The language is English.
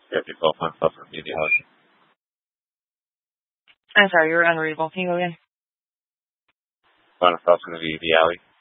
12 months off for the alley. I'm sorry, you're unreadable. Can you go again? Final thought's going to be the alley.